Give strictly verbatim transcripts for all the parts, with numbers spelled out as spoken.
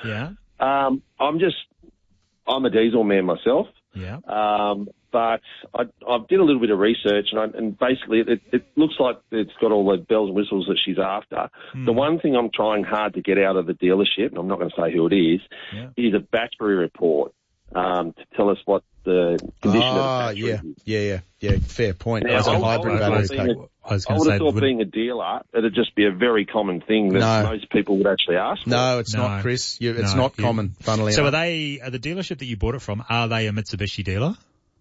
Yeah. Um, I'm just, I'm a diesel man myself. Yeah. Um, but I, I did a little bit of research, and, I, and basically it, it looks like it's got all the bells and whistles that she's after. Mm. The one thing I'm trying hard to get out of the dealership, and I'm not going to say who it is, yeah. is a battery report um, to tell us what the condition oh, of the battery yeah. is. Yeah, yeah, yeah. Fair point. Now, As a I, hybrid I battery. being a, I was I going would to have say, thought would, being a dealer, it'd just be a very common thing that No. most people would actually ask for. No, it's No. not, Chris. You, it's No, not you- common, funnily so are enough. they, are the dealership that you bought it from, are they a Mitsubishi dealer?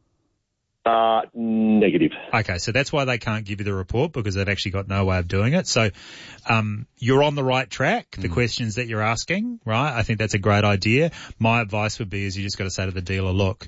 Uh, negative. Okay, so that's why they can't give you the report, because they've actually got no way of doing it. So, um, you're on the right track. The Mm. questions that you're asking, right? I think that's a great idea. My advice would be is you just got to say to the dealer, look,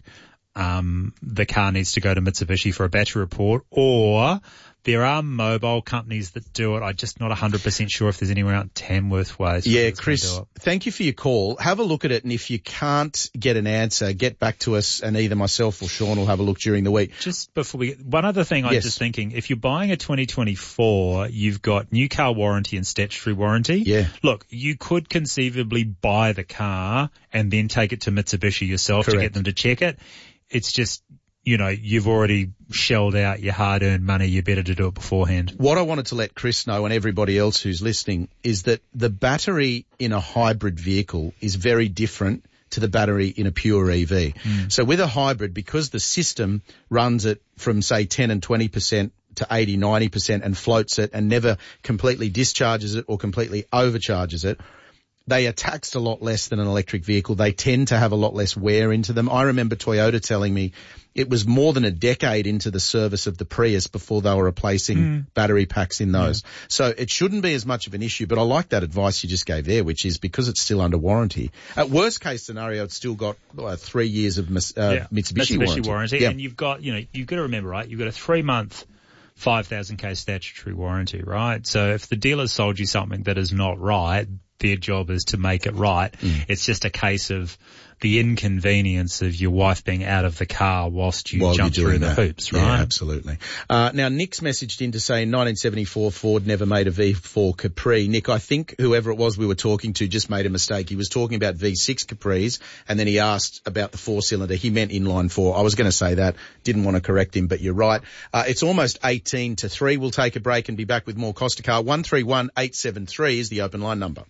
um, the car needs to go to Mitsubishi for a battery report, or there are mobile companies that do it. I'm just not one hundred percent sure if there's anywhere out in Tamworth ways. Yeah, Chris, thank you for your call. Have a look at it, and if you can't get an answer, get back to us, and either myself or Sean will have a look during the week. Just before we get, one other thing I'm Yes. just thinking, if you're buying a twenty twenty-four, you've got new car warranty and statutory warranty. Yeah. Look, you could conceivably buy the car and then take it to Mitsubishi yourself to Correct. get them to check it. It's just, you know, you've already shelled out your hard-earned money. You're better to do it beforehand. What I wanted to let Chris know, and everybody else who's listening, is that the battery in a hybrid vehicle is very different to the battery in a pure E V. Mm. So with a hybrid, because the system runs it from, say, ten and twenty percent to eighty, ninety percent and floats it and never completely discharges it or completely overcharges it, they are taxed a lot less than an electric vehicle. They tend to have a lot less wear into them. I remember Toyota telling me it was more than a decade into the service of the Prius before they were replacing Mm. battery packs in those. Yeah. So it shouldn't be as much of an issue, but I like that advice you just gave there, which is because it's still under warranty. At worst case scenario, it's still got uh, three years of mis- uh, Yeah. Mitsubishi, Mitsubishi warranty. Yeah. And you've got, you know, you've got to remember, right, you've got a three-month five thousand K statutory warranty, right? So if the dealer sold you something that is not right, their job is to make it right. Mm. It's just a case of the inconvenience of your wife being out of the car whilst you While jump you're through doing the that. hoops, right? Yeah, absolutely. Uh, now, Nick's messaged in to say in nineteen seventy-four Ford never made a V four Capri. Nick, I think whoever it was we were talking to just made a mistake. He was talking about V six Capris, and then he asked about the four-cylinder. He meant inline four. I was going to say that. Didn't want to correct him, but you're right. Uh, it's almost eighteen to three. We'll take a break and be back with more Costa Car. one three one eight seven three is the open line number.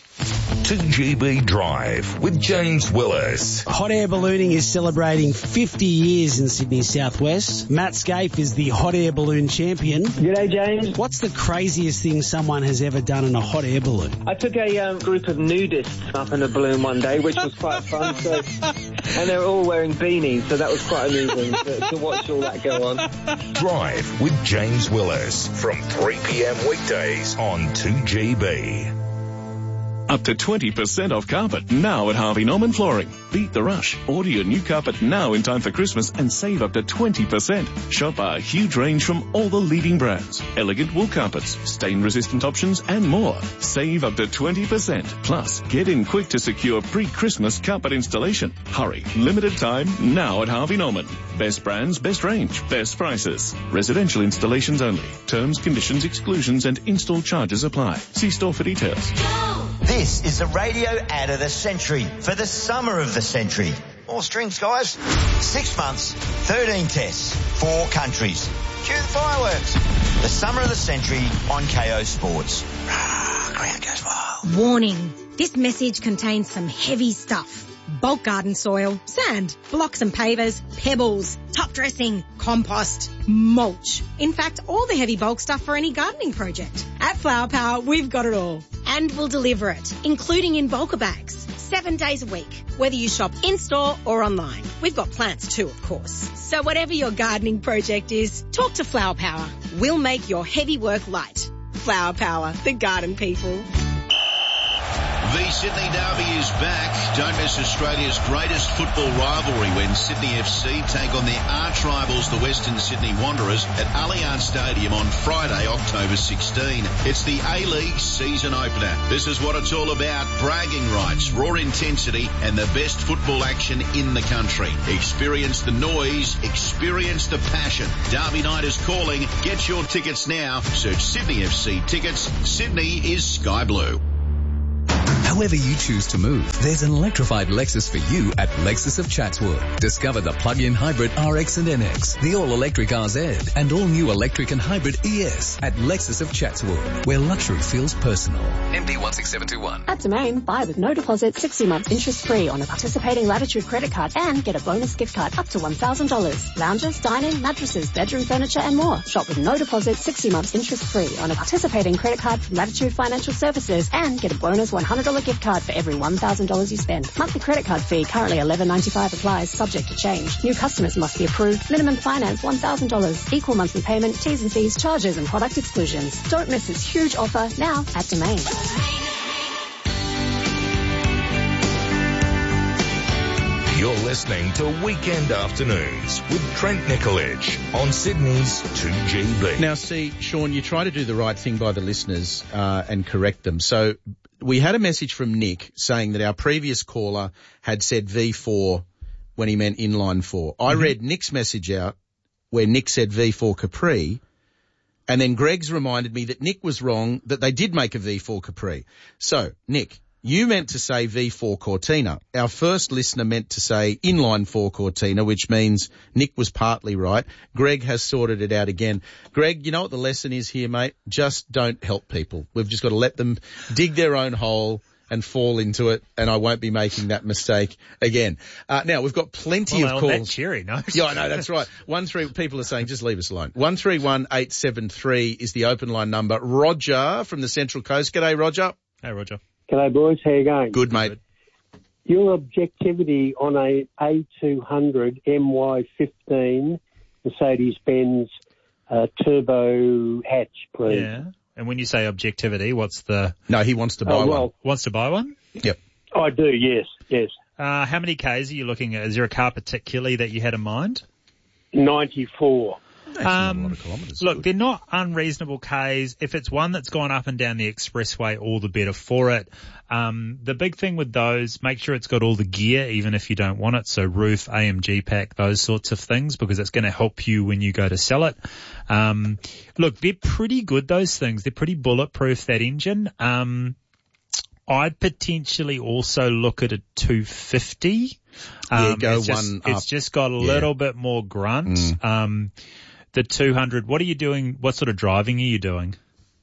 two G B Drive with James Willis. Hot air ballooning is celebrating fifty years in Sydney Southwest. Matt Scaife is the hot air balloon champion. G'day, James. What's the craziest thing someone has ever done in a hot air balloon? I took a um, group of nudists up in a balloon one day, which was quite fun. So, and they were all wearing beanies, so that was quite amusing to, to watch all that go on. Drive with James Willis from three p.m. weekdays on two G B. Up to twenty percent off carpet now at Harvey Norman Flooring. Beat the rush. Order your new carpet now in time for Christmas and save up to twenty percent. Shop our huge range from all the leading brands. Elegant wool carpets, stain-resistant options and more. Save up to twenty percent. Plus, get in quick to secure pre-Christmas carpet installation. Hurry. Limited time now at Harvey Norman. Best brands, best range, best prices. Residential installations only. Terms, conditions, exclusions and install charges apply. See store for details. This is the radio ad of the century for the summer of the century. More strings, guys. Six months, thirteen tests, four countries. Cue the fireworks. The summer of the century on K O Sports. Ground goes wild. Warning. This message contains some heavy stuff. Bulk garden soil, sand, blocks and pavers, pebbles, top dressing, compost, mulch. In fact, all the heavy bulk stuff for any gardening project. At Flower Power, we've got it all. And we'll deliver it, including in bulker bags, seven days a week, whether you shop in-store or online. We've got plants too, of course. So whatever your gardening project is, talk to Flower Power. We'll make your heavy work light. Flower Power, the garden people. The Sydney Derby is back. Don't miss Australia's greatest football rivalry when Sydney F C take on their arch rivals, the Western Sydney Wanderers, at Allianz Stadium on Friday, October sixteenth. It's the A-League season opener. This is what it's all about. Bragging rights, raw intensity, and the best football action in the country. Experience the noise. Experience the passion. Derby night is calling. Get your tickets now. Search Sydney F C tickets. Sydney is sky blue. However you choose to move, there's an electrified Lexus for you at Lexus of Chatswood. Discover the plug-in hybrid R X and N X, the all-electric R Z, and all-new electric and hybrid E S at Lexus of Chatswood, where luxury feels personal. M D one six seven two one. At Domain, buy with no deposit, sixty months interest-free on a participating Latitude credit card and get a bonus gift card up to one thousand dollars. Lounges, dining, mattresses, bedroom furniture and more. Shop with no deposit, sixty months interest-free on a participating credit card from Latitude Financial Services and get a bonus one hundred dollars gift card for every one thousand dollars you spend. Monthly credit card fee currently eleven ninety-five applies, subject to change. New customers must be approved. Minimum finance one thousand dollars. Equal monthly payment, T's and C's, charges and product exclusions. Don't miss this huge offer now at Domain. You're listening to Weekend Afternoons with Trent Nicolich on Sydney's two G B. Now, see, Sean, you try to do the right thing by the listeners uh, and correct them. So we had a message from Nick saying that our previous caller had said V four when he meant inline four. I mm-hmm. read Nick's message out where Nick said V four Capri, and then Greg's reminded me that Nick was wrong, that they did make a V four Capri. So, Nick, you meant to say V four Cortina. Our first listener meant to say inline four Cortina, which means Nick was partly right. Greg has sorted it out again. Greg, you know what the lesson is here, mate? Just don't help people. We've just got to let them dig their own hole and fall into it, and I won't be making that mistake again. Uh, now, we've got plenty well, of calls. That cheery, no? Yeah, I know, that's right. One three, people are saying, just leave us alone. one three one eight seven three is the open line number. Roger from the Central Coast. G'day, Roger. Hey, Roger. G'day, boys. How you going? Good, mate. Your objectivity on a A two hundred M Y fifteen Mercedes-Benz uh, turbo hatch, please. Yeah. And when you say objectivity, what's the... No, he wants to buy oh, well, one. Wants to buy one? Yep. I do, yes, yes. Uh, how many Ks are you looking at? Is there a car particularly that you had in mind? ninety-four. That's um, not a lot of kilometres. Look, they're not unreasonable Ks. If it's one that's gone up and down the expressway, all the better for it. Um, the big thing with those, make sure it's got all the gear, even if you don't want it. So roof, A M G pack, those sorts of things, because it's going to help you when you go to sell it. Um, look, they're pretty good, those things. They're pretty bulletproof, that engine. Um, I'd potentially also look at a two fifty. Um, yeah, go it's just, one It's up. just got a yeah. little bit more grunt. Mm. Um, the two hundred, what are you doing? What sort of driving are you doing?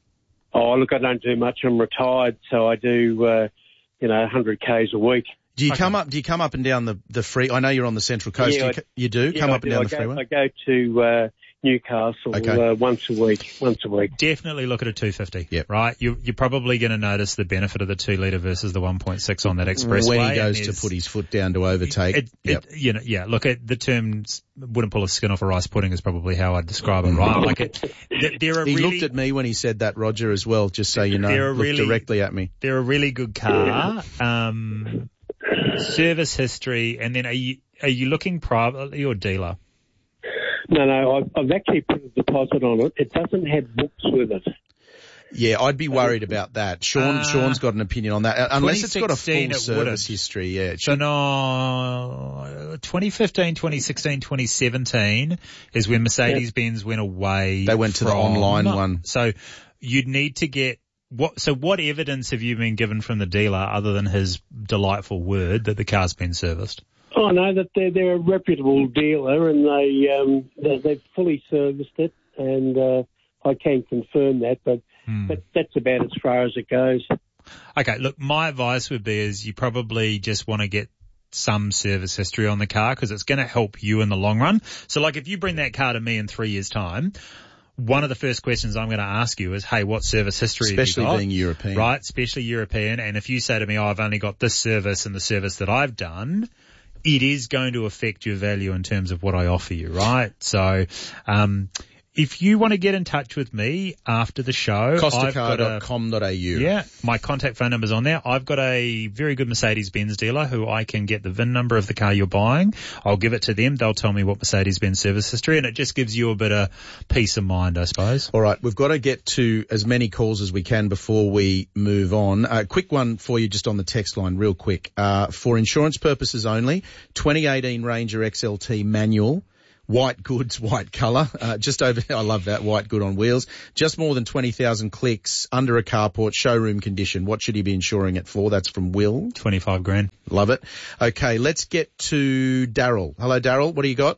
Oh, look, I don't do much. I'm retired, so I do, uh, you know, one hundred Ks a week. Do you Okay. come up? Do you come up and down the the free? I know you're on the Central Coast. Yeah, you, I- you do Yeah, come I up and do. down I the go, freeway. I go to uh, Newcastle Okay. uh, once a week, once a week. Definitely look at a two fifty. Yep. Right? You, you're probably going to notice the benefit of the two litre versus the one point six on that expressway. When he and goes to there's- put his foot down to overtake. It, yep. it, you know, yeah, look at the terms, wouldn't pull a skin off a rice pudding is probably how I'd describe it, right? Like it, th- they're a He really, looked at me when he said that, Roger, as well, just so you know. They're a Looked really- directly at me. they're a really good car. Um, service history, and then are you, are you looking privately or dealer? No, no, I've, I've actually put a deposit on it. It doesn't have books with it. Yeah, I'd be worried about that. Sean, Uh, Sean's got an opinion on that. Uh, Unless it's got a full twenty sixteen it service wouldn't. history, yeah. It So should, no, twenty fifteen, twenty sixteen, twenty seventeen is when Mercedes-Benz went away. They went to the from- online one. So you'd need to get what, so what evidence have you been given from the dealer other than his delightful word that the car's been serviced? Oh, no, that they're, they're a reputable dealer and they, um, they, they've fully serviced it and, uh, I can confirm that, but, Hmm. but that's about as far as it goes. Okay, look, my advice would be is you probably just want to get some service history on the car because it's going to help you in the long run. So like if you bring that car to me in three years' time, one of the first questions I'm going to ask you is, hey, what service history especially have you got? being European. Right, especially European. And if you say to me, oh, I've only got this service and the service that I've done, it is going to affect your value in terms of what I offer you, right? So, um, if you want to get in touch with me after the show, I've got Costacar dot a, com dot a u. yeah, my contact phone number's on there. I've got a very good Mercedes-Benz dealer who I can get the V I N number of the car you're buying. I'll give it to them. They'll tell me what Mercedes-Benz service history, and it just gives you a bit of peace of mind, I suppose. All right, we've got to get to as many calls as we can before we move on. A quick one for you just on the text line, real quick. Uh, for insurance purposes only, twenty eighteen Ranger X L T manual, White goods, white colour. Uh, just over, I love that, white good on wheels. Just more than twenty thousand clicks, under a carport, showroom condition. What should he be insuring it for? That's from Will. twenty-five grand. Love it. Okay, let's get to Daryl. Hello, Daryl. What do you got?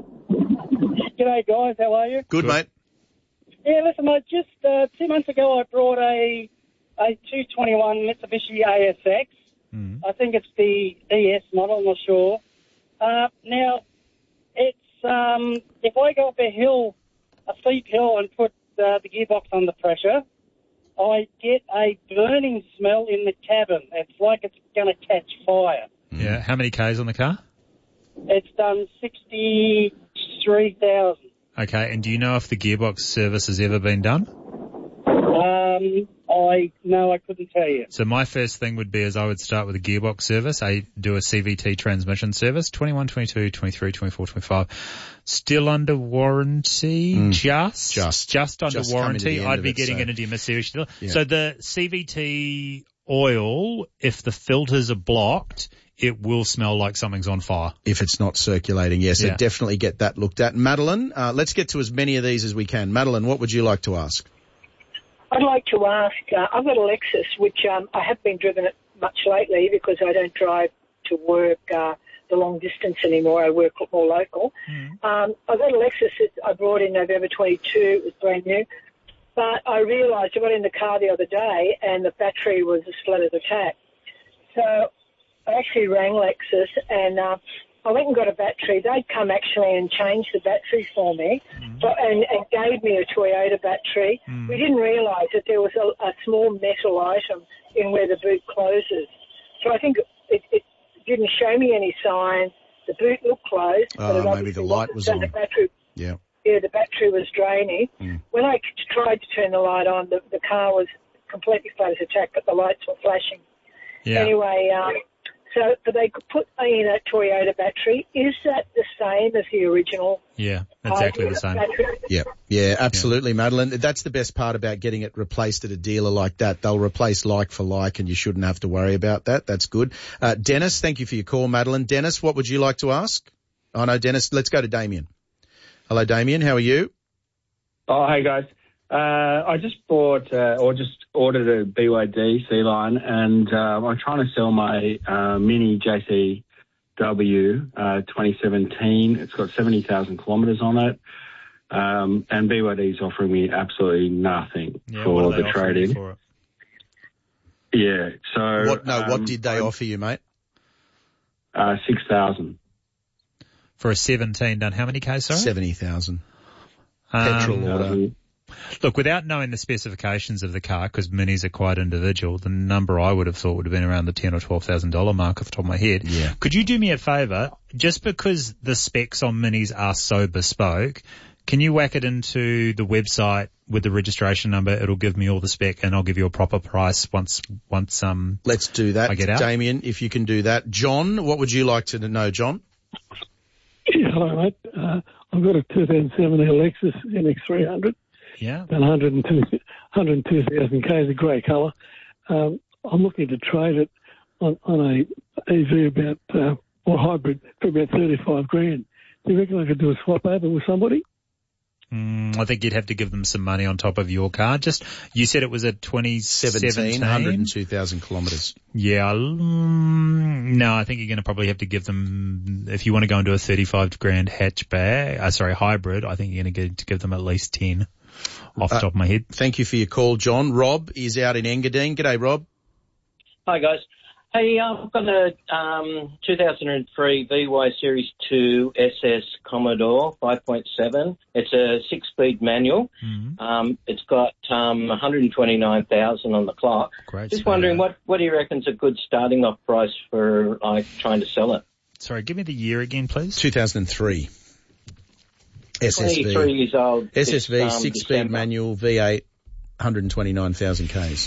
G'day, guys. How are you? Good, Good. mate. Yeah, listen, mate, just uh, two months ago I brought a a two twenty-one Mitsubishi A S X. Mm. I think it's the E S model, I'm not sure. Uh, now, it's um, if I go up a hill, a steep hill, and put uh, the gearbox under pressure, I get a burning smell in the cabin. It's like it's going to catch fire. Yeah. How many Ks on the car? It's done sixty-three thousand. Okay. And do you know if the gearbox service has ever been done? Um, I no, I couldn't tell you. So my first thing would be is I would start with a gearbox service. I do a C V T transmission service, twenty-one, twenty-two, twenty-three, twenty-four, twenty-five. Still under warranty, Mm. just, Just. just under Just coming to the warranty. end I'd of be it, getting so- it into your Mitsubishi still. Yeah. So the C V T oil, if the filters are blocked, it will smell like something's on fire. If it's not circulating, yes. So Yeah. definitely get that looked at. Madeline, uh, let's get to as many of these as we can. Madeline, what would you like to ask? I'd like to ask, uh, I've got a Lexus, which um, I haven't been driven it much lately because I don't drive to work uh, the long distance anymore. I work more local. Mm. Um, I've got a Lexus that I brought in November twenty-two. It was brand new. But I realised I got in the car the other day and the battery was a splattered attack. So I actually rang Lexus and uh, I went and got a battery. They'd come actually and change the battery for me mm. so, and, and gave me a Toyota battery. Mm. We didn't realise that there was a, a small metal item in where the boot closes. So I think it, it didn't show me any sign. The boot looked closed. Oh, but it maybe the obviously light was wasn't. on. The battery, Yeah. yeah, the battery was draining. Mm. When I tried to turn the light on, the, the car was completely flat as attack, but the lights were flashing. Yeah. Anyway, um, so but they could put in a Toyota battery. Is that the same as the original? Yeah, exactly the same. Battery? Yeah, yeah, absolutely, yeah. Madeline. That's the best part about getting it replaced at a dealer like that. They'll replace like for like, and you shouldn't have to worry about that. That's good. Uh, Dennis, thank you for your call, Madeline. Dennis, what would you like to ask? Oh, no, Dennis, let's go to Damien. Hello, Damien. How are you? Oh, hey, guys. Uh, I just bought uh, or just ordered a B Y D C-Line, and uh, I'm trying to sell my uh, Mini J C W uh, twenty seventeen. It's got seventy thousand kilometres on it, um, and B Y D's offering me absolutely nothing Yeah, for what are they the offering you trade-in. for it? Yeah, so... What, no, um, what did they offer you, mate? Uh, six thousand. For a seventeen done, how many Ks, sorry? seventy thousand. Um, Petrol order. Look, without knowing the specifications of the car, because Minis are quite individual, the number I would have thought would have been around the ten or twelve thousand dollar mark off the top of my head. Yeah. Could you do me a favour? Just because the specs on Minis are so bespoke, can you whack it into the website with the registration number? It'll give me all the spec, and I'll give you a proper price once once um. Let's do that, I get out. Damien. If you can do that, John, what would you like to know, John? Yeah, hello, mate. Uh, I've got a two thousand seven Lexus N X three hundred. Yeah. About one hundred two, one hundred two thousand Ks, a grey colour. Um, I'm looking to trade it on, on a E V about, uh, or hybrid for about thirty-five grand. Do you reckon I could do a swap over with somebody? Mm, I think you'd have to give them some money on top of your car. Just, you said it was a twenty seventeen? one hundred two thousand kilometres. Yeah, mm, no, I think you're going to probably have to give them, if you want to go into a thirty-five grand hatchback, uh, sorry, hybrid, I think you're going to get to give them at least ten off the Uh, top of my head. Thank you for your call, John. Rob is out in Engadine. G'day, Rob. Hi, guys. Hey, um, I've got a um, two thousand three V Y Series two S S Commodore five point seven. It's a six-speed manual. Mm-hmm. Um, it's got um, one hundred twenty-nine thousand on the clock. Great. Just wondering, what, what do you reckon's a good starting off price for like trying to sell it? Sorry, give me the year again, please. two thousand three. S S V. twenty-three years old. S S V, It's, um, six-speed December. manual, V eight, one hundred twenty-nine thousand Ks.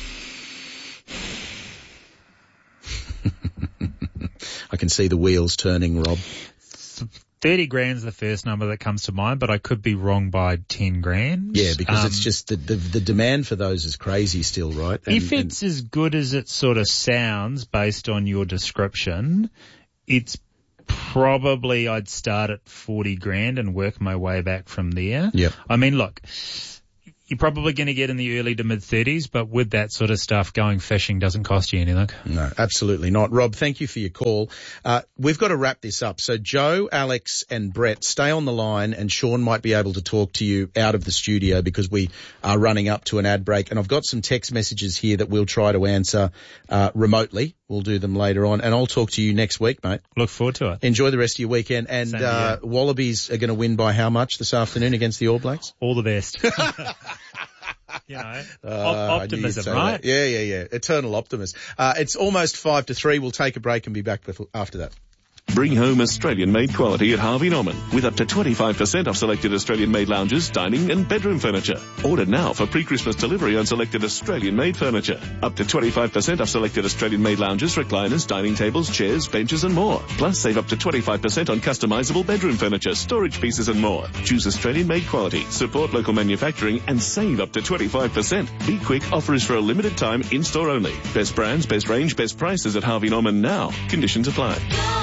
I can see the wheels turning, Rob. thirty grand's the first number that comes to mind, but I could be wrong by ten grand. Yeah, because Um, it's just the, the the demand for those is crazy still, right? And- if it's as good as it sort of sounds based on your description, it's probably I'd start at forty grand and work my way back from there. Yeah. I mean, look, you're probably going to get in the early to mid thirties, but with that sort of stuff, going fishing doesn't cost you anything. No, absolutely not. Rob, thank you for your call. Uh, we've got to wrap this up. So Joe, Alex and Brett, stay on the line, and Sean might be able to talk to you out of the studio because we are running up to an ad break. And I've got some text messages here that we'll try to answer uh, remotely. We'll do them later on, and I'll talk to you next week, mate. Look forward to it. Enjoy the rest of your weekend. And Same uh, to you. Wallabies are going to win by how much this afternoon against the All Blacks? All the best. You know, Uh, op- I knew you'd optimism, say right? that. Yeah, yeah, yeah. Eternal optimist. Uh, it's almost five to three. We'll take a break and be back before, after that. Bring home Australian-made quality at Harvey Norman with up to twenty-five percent off selected Australian-made lounges, dining and bedroom furniture. Order now for pre-Christmas delivery on selected Australian-made furniture. Up to twenty-five percent off selected Australian-made lounges, recliners, dining tables, chairs, benches and more. Plus save up to twenty-five percent on customizable bedroom furniture, storage pieces and more. Choose Australian-made quality, support local manufacturing and save up to twenty-five percent. Be quick, offer is for a limited time, in-store only. Best brands, best range, best prices at Harvey Norman now. Conditions apply.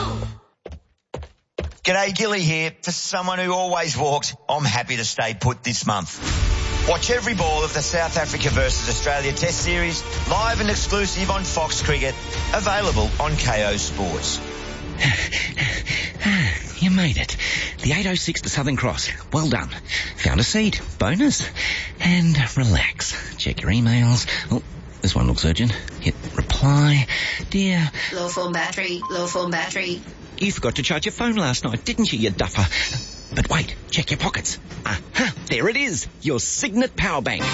G'day, Gilly here. For someone who always walks, I'm happy to stay put this month. Watch every ball of the South Africa versus Australia Test Series, live and exclusive on Fox Cricket, available on K O Sports. You made it. The eight oh six to Southern Cross. Well done. Found a seat. Bonus. And relax. Check your emails. Oh, this one looks urgent. Hit reply. Dear. Low form battery, low form battery. You forgot to charge your phone last night, didn't you, you duffer? But wait, check your pockets. Aha, there it is. Your Signet Power Bank.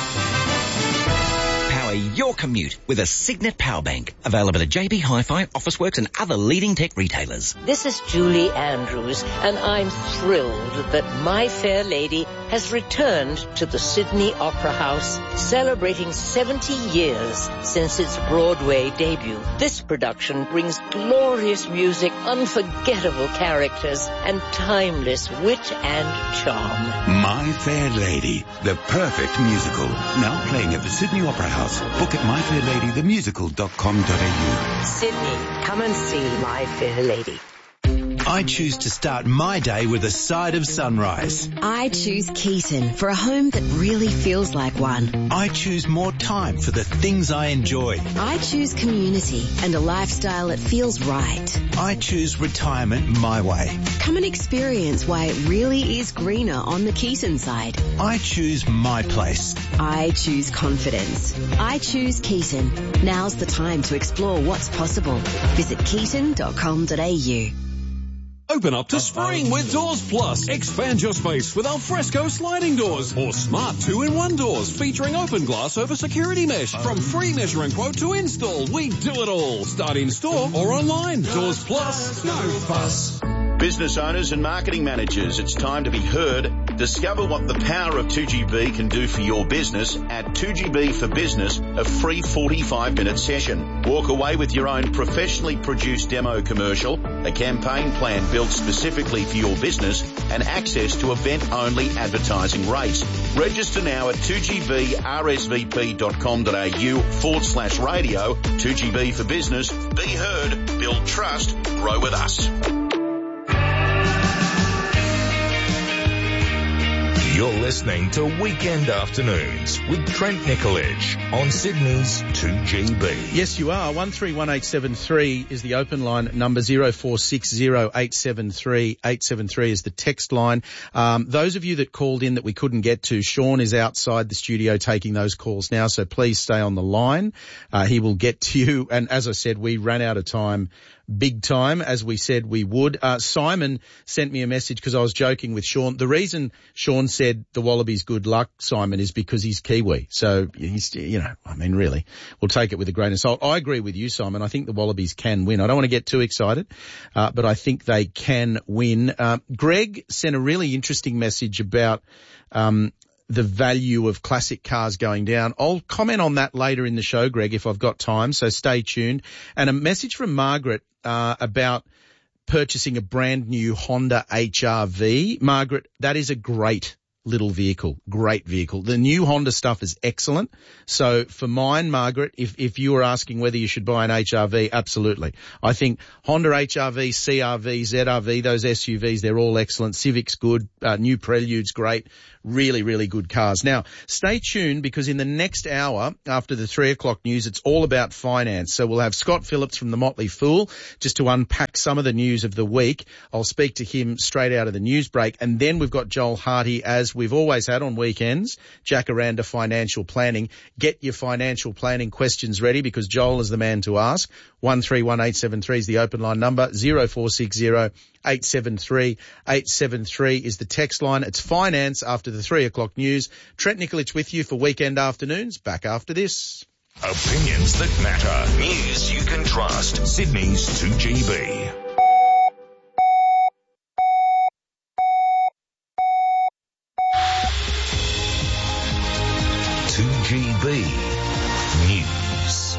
Power your commute with a Signet Power Bank. Available at J B Hi-Fi, Officeworks and other leading tech retailers. This is Julie Andrews, and I'm thrilled that My Fair Lady has returned to the Sydney Opera House, celebrating seventy years since its Broadway debut. This production brings glorious music, unforgettable characters, and timeless wit and charm. My Fair Lady, the perfect musical. Now playing at the Sydney Opera House. Book at my fair lady the musical dot com dot a u. Sydney, come and see My Fair Lady. I choose to start my day with a side of sunrise. I choose Keaton for a home that really feels like one. I choose more time for the things I enjoy. I choose community and a lifestyle that feels right. I choose retirement my way. Come and experience why it really is greener on the Keaton side. I choose my place. I choose confidence. I choose Keaton. Now's the time to explore what's possible. Visit keaton dot com dot a u. Open up to spring with Doors Plus. Expand your space with alfresco sliding doors or smart two-in-one doors featuring open glass over security mesh. From free measure and quote to install, we do it all. Start in store or online. Doors Plus, no fuss. Business owners and marketing managers, it's time to be heard. Discover what the power of two G B can do for your business at two G B for Business, a free forty-five minute session. Walk away with your own professionally produced demo commercial, a campaign plan built specifically for your business, and access to event-only advertising rates. Register now at two G B R S V P dot com dot a u forward slash radio. two G B for Business. Be heard, build trust, grow with us. You're listening to Weekend Afternoons with Trent Nicoledge on Sydney's two G B. Yes, you are. one three one eight seven three is the open line number. zero four six zero eight seven three eight seven three is the text line. Um, those of you that called in that we couldn't get to, Sean is outside the studio taking those calls now, so please stay on the line. Uh, he will get to you. And as I said, we ran out of time. Big time, as we said we would. Uh, Simon sent me a message because I was joking with Sean. The reason Sean said the Wallabies good luck, Simon, is because he's Kiwi. So he's, you know, I mean, really, we'll take it with a grain of salt. I agree with you, Simon. I think the Wallabies can win. I don't want to get too excited, uh, but I think they can win. Uh, Greg sent a really interesting message about, um, the value of classic cars going down. I'll comment on that later in the show, Greg, if I've got time, so stay tuned. And a message from Margaret uh, about purchasing a brand new Honda H R V. Margaret, that is a great little vehicle. Great vehicle. The new Honda stuff is excellent. So for mine, Margaret, if, if you were asking whether you should buy an H R V, absolutely. I think Honda H R V, C R V, Z R V, those S U Vs, they're all excellent. Civic's good. Uh, new Prelude's great. Really, really good cars. Now, stay tuned because in the next hour after the three o'clock news, it's all about finance. So we'll have Scott Phillips from the Motley Fool just to unpack some of the news of the week. I'll speak to him straight out of the news break. And then we've got Joel Harty, as we've always had on weekends, Jacaranda Financial Planning. Get your financial planning questions ready because Joel is the man to ask. one three one eight seven three is the open line number. zero four six zero eight seven three eight seven three is the text line. It's finance after the three o'clock news. Trent Nikolic with you for weekend afternoons. Back after this. Opinions that matter. News you can trust. Sydney's two G B. two G B News.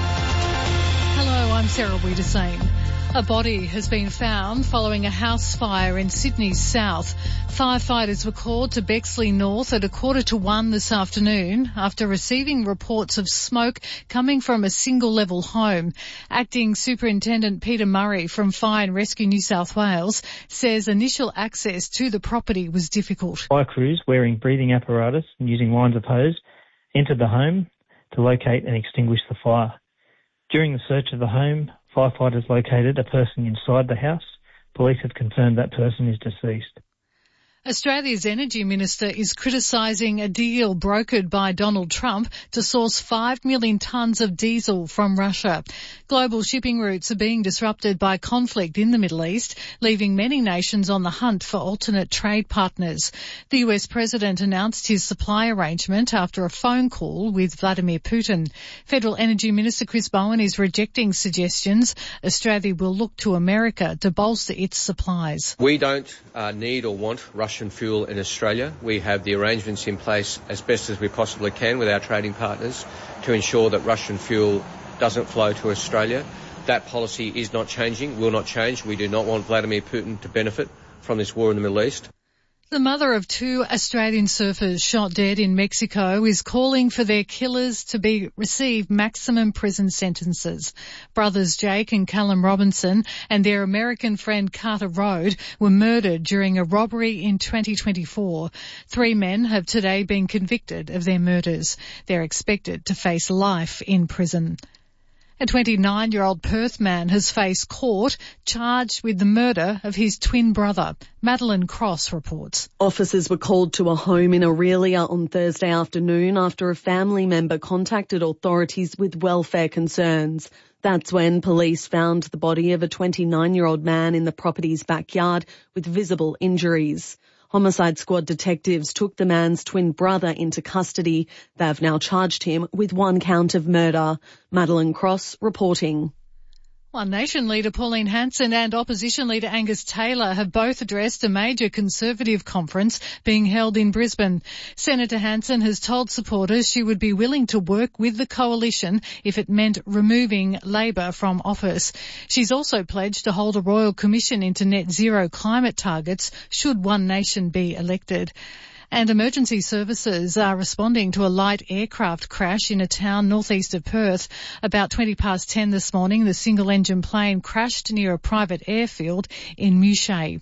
Hello, I'm Sarah Wiedersame. A body has been found following a house fire in Sydney's south. Firefighters were called to Bexley North at a quarter to one this afternoon after receiving reports of smoke coming from a single-level home. Acting Superintendent Peter Murray from Fire and Rescue New South Wales says initial access to the property was difficult. Fire crews wearing breathing apparatus and using lines of hose entered the home to locate and extinguish the fire. During the search of the home, firefighters located a person inside the house. Police have confirmed that person is deceased. Australia's Energy Minister is criticising a deal brokered by Donald Trump to source five million tonnes of diesel from Russia. Global shipping routes are being disrupted by conflict in the Middle East, leaving many nations on the hunt for alternate trade partners. The U S President announced his supply arrangement after a phone call with Vladimir Putin. Federal Energy Minister Chris Bowen is rejecting suggestions Australia will look to America to bolster its supplies. We don't uh, need or want Russia fuel in Australia. We have the arrangements in place as best as we possibly can with our trading partners to ensure that Russian fuel doesn't flow to Australia. That policy is not changing, will not change. We do not want Vladimir Putin to benefit from this war in the Middle East. The mother of two Australian surfers shot dead in Mexico is calling for their killers to be receive maximum prison sentences. Brothers Jake and Callum Robinson and their American friend Carter Rode were murdered during a robbery in twenty twenty-four. Three men have today been convicted of their murders. They're expected to face life in prison. A twenty-nine-year-old Perth man has faced court charged with the murder of his twin brother. Madeline Cross reports. Officers were called to a home in Aurelia on Thursday afternoon after a family member contacted authorities with welfare concerns. That's when police found the body of a twenty-nine-year-old man in the property's backyard with visible injuries. Homicide Squad detectives took the man's twin brother into custody. They've now charged him with one count of murder. Madeline Cross reporting. One Nation leader Pauline Hanson and opposition leader Angus Taylor have both addressed a major Conservative conference being held in Brisbane. Senator Hanson has told supporters she would be willing to work with the coalition if it meant removing Labor from office. She's also pledged to hold a royal commission into net zero climate targets should One Nation be elected. And emergency services are responding to a light aircraft crash in a town northeast of Perth. About twenty past ten this morning, the single-engine plane crashed near a private airfield in Mouchet.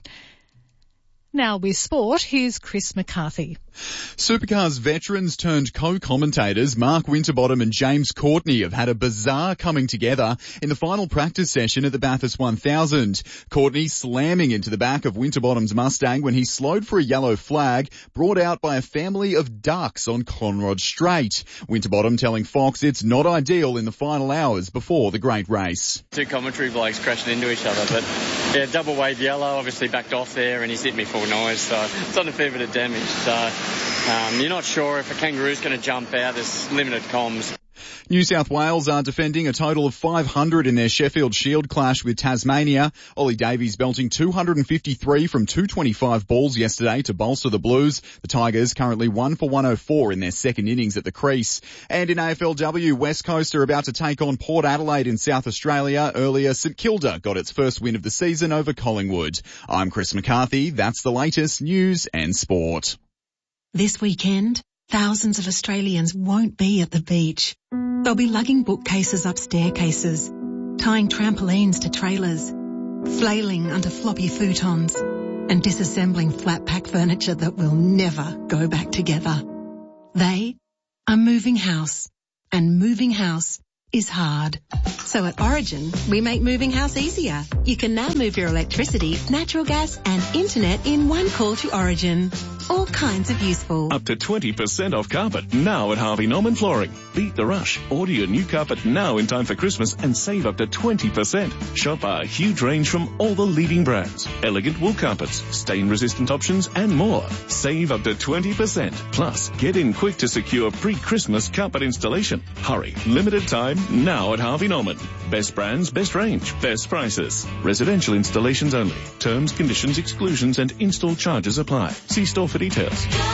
Now with sport, here's Chris McCarthy. Supercars veterans turned co-commentators Mark Winterbottom and James Courtney have had a bizarre coming together in the final practice session at the Bathurst one thousand. Courtney slamming into the back of Winterbottom's Mustang when he slowed for a yellow flag brought out by a family of ducks on Clonrod Straight. Winterbottom telling Fox it's not ideal in the final hours before the great race. Two commentary blokes crashing into each other, but yeah, double wave yellow, obviously backed off there and he's hit me full noise, so it's done a fair bit of damage. So Um, you're not sure if a kangaroo's going to jump out. There's limited comms. New South Wales are defending a total of five hundred in their Sheffield Shield clash with Tasmania. Ollie Davies belting two hundred fifty-three from two hundred twenty-five balls yesterday to bolster the Blues. The Tigers currently one for one oh four in their second innings at the crease. And in A F L W, West Coast are about to take on Port Adelaide in South Australia. Earlier, St Kilda got its first win of the season over Collingwood. I'm Chris McCarthy. That's the latest news and sport. This weekend, thousands of Australians won't be at the beach. They'll be lugging bookcases up staircases, tying trampolines to trailers, flailing under floppy futons, and disassembling flat pack furniture that will never go back together. They are moving house, and moving house is hard. So at Origin, we make moving house easier. You can now move your electricity, natural gas and internet in one call to Origin. All kinds of useful. Up to twenty percent off carpet now at Harvey Norman Flooring. Beat the rush. Order your new carpet now in time for Christmas and save up to twenty percent. Shop our huge range from all the leading brands. Elegant wool carpets, stain-resistant options and more. Save up to twenty percent. Plus, get in quick to secure pre-Christmas carpet installation. Hurry. Limited time now at Harvey Norman. Best brands, best range, best prices. Residential installations only. Terms, conditions, exclusions and install charges apply. See store for details.